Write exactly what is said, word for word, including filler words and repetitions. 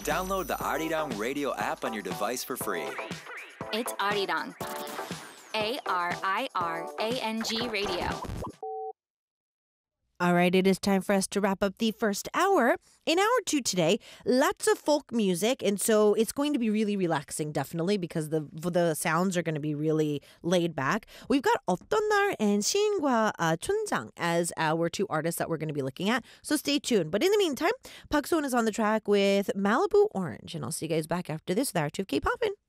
Download the Arirang Radio app on your device for free. It's Arirang. A R I R A N G Radio. All right, it is time for us to wrap up the first hour. In hour two today, lots of folk music, and so it's going to be really relaxing, definitely, because the the sounds are going to be really laid back. We've got 어떤 날 and 시인과 uh, 춘장 as our two artists that we're going to be looking at, so stay tuned. But in the meantime, Park So-eun is on the track with Malibu Orange, and I'll see you guys back after this with hour two of K-Poppin'.